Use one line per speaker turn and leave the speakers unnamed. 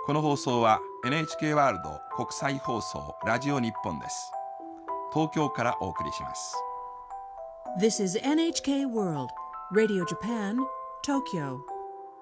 この放送は NHK ワールド国際放送ラジオ日本です。東京からお送りします。
This is NHK World Radio Japan, Tokyo.